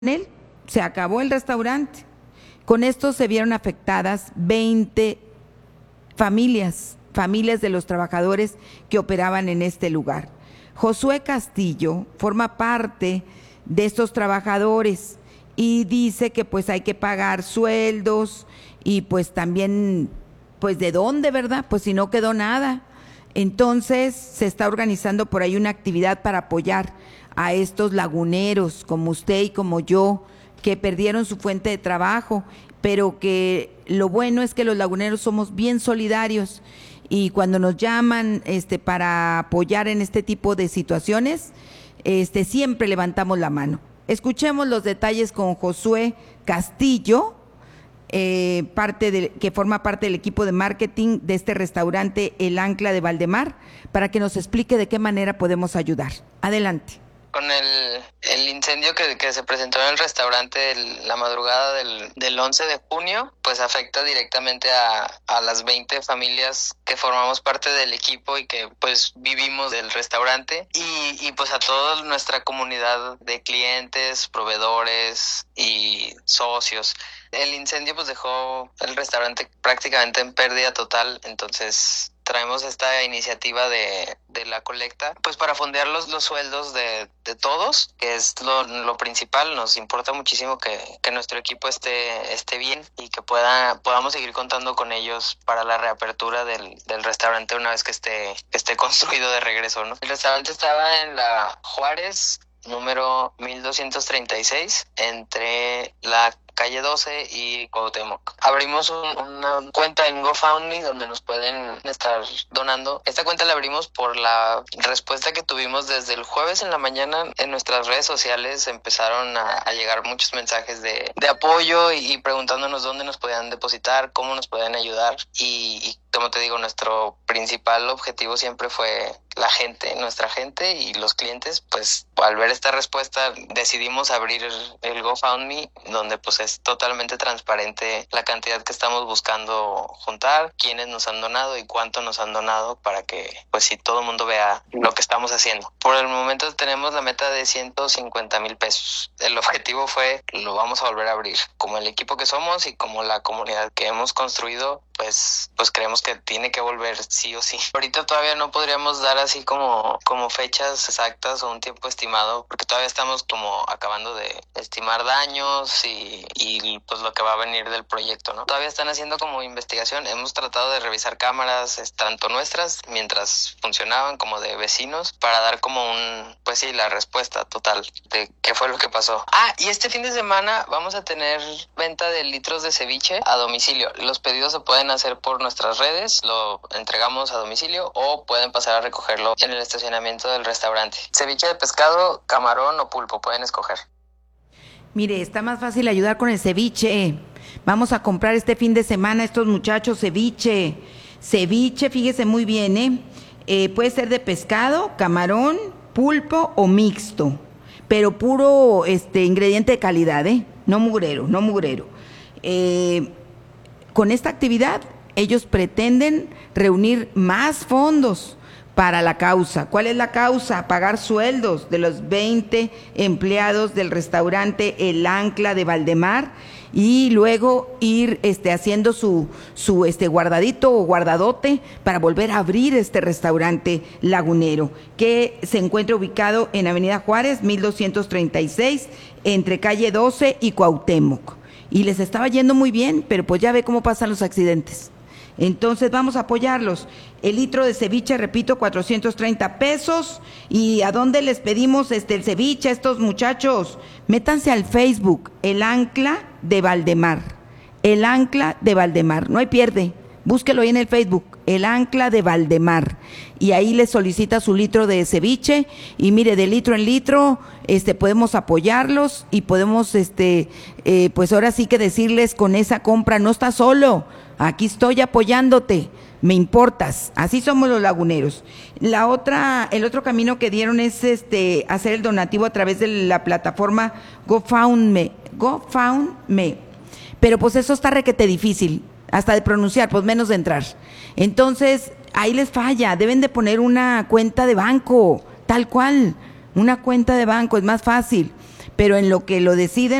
él se acabó el restaurante. Con esto se vieron afectadas 20 familias de los trabajadores que operaban en este lugar. Josué Castillo forma parte de estos trabajadores y dice que pues hay que pagar sueldos y pues también, pues ¿de dónde, verdad? Pues si no quedó nada. Entonces se está organizando por ahí una actividad para apoyar a estos laguneros como usted y como yo, que perdieron su fuente de trabajo, pero que lo bueno es que los laguneros somos bien solidarios y cuando nos llaman para apoyar en este tipo de situaciones, siempre levantamos la mano. Escuchemos los detalles con Josué Castillo, que forma parte del equipo de marketing de este restaurante El Ancla de Valdemar, para que nos explique de qué manera podemos ayudar. Adelante. Con el incendio que se presentó en el restaurante la madrugada del 11 de junio, pues afecta directamente a las 20 familias que formamos parte del equipo y que pues vivimos del restaurante y pues a toda nuestra comunidad de clientes, proveedores y socios. El incendio pues dejó el restaurante prácticamente en pérdida total, entonces traemos esta iniciativa de la colecta, pues para fondear los sueldos de todos, que es lo principal. Nos importa muchísimo que nuestro equipo esté bien y que podamos seguir contando con ellos para la reapertura del restaurante una vez que esté construido de regreso, ¿no? El restaurante estaba en la Juárez, número 1236, entre la calle 12 y Cuauhtémoc. Abrimos una cuenta en GoFundMe donde nos pueden estar donando. Esta cuenta la abrimos por la respuesta que tuvimos desde el jueves en la mañana. En nuestras redes sociales empezaron a llegar muchos mensajes de apoyo y preguntándonos dónde nos podían depositar, cómo nos podían ayudar y como te digo, nuestro principal objetivo siempre fue la gente, nuestra gente y los clientes. Pues al ver esta respuesta decidimos abrir el GoFundMe, donde pues es totalmente transparente la cantidad que estamos buscando juntar, quiénes nos han donado y cuánto nos han donado, para que pues si todo el mundo vea lo que estamos haciendo. Por el momento tenemos la meta de 150,000 pesos. El objetivo fue, lo vamos a volver a abrir. Como el equipo que somos y como la comunidad que hemos construido, pues creemos que tiene que volver sí o sí. Ahorita todavía no podríamos dar así como fechas exactas o un tiempo estimado, porque todavía estamos como acabando de estimar daños y pues lo que va a venir del proyecto, ¿no? Todavía están haciendo como investigación. Hemos tratado de revisar cámaras, tanto nuestras mientras funcionaban como de vecinos, para dar como la respuesta total de qué fue lo que pasó. Y este fin de semana vamos a tener venta de litros de ceviche a domicilio. Los pedidos se pueden hacer por nuestras redes, lo entregamos a domicilio o pueden pasar a recogerlo en el estacionamiento del restaurante. Ceviche de pescado, camarón o pulpo, pueden escoger. Mire, está más fácil ayudar con el ceviche. Vamos a comprar este fin de semana a estos muchachos ceviche. Ceviche, fíjese muy bien, puede ser de pescado, camarón, pulpo o mixto, pero puro ingrediente de calidad, no mugrero. Con esta actividad ellos pretenden reunir más fondos para la causa. ¿Cuál es la causa? Pagar sueldos de los 20 empleados del restaurante El Ancla de Valdemar y luego ir haciendo su guardadito o guardadote para volver a abrir este restaurante lagunero, que se encuentra ubicado en Avenida Juárez 1236, entre calle 12 y Cuauhtémoc. Y les estaba yendo muy bien, pero pues ya ve cómo pasan los accidentes. Entonces vamos a apoyarlos. El litro de ceviche, repito, 430 pesos. ¿Y a dónde les pedimos el ceviche a estos muchachos? Métanse al Facebook, El Ancla de Valdemar. El Ancla de Valdemar, no hay pierde. Búsquelo ahí en el Facebook, El Ancla de Valdemar. Y ahí les solicita su litro de ceviche. Y mire, de litro en litro, podemos apoyarlos y podemos, pues ahora sí que decirles con esa compra, no estás solo. Aquí estoy apoyándote, me importas. Así somos los laguneros. El otro camino que dieron es hacer el donativo a través de la plataforma GoFundMe. Pero pues eso está requete difícil, hasta de pronunciar, pues menos de entrar. Entonces, ahí les falla, deben de poner una cuenta de banco, tal cual, una cuenta de banco, es más fácil. pero en lo que lo deciden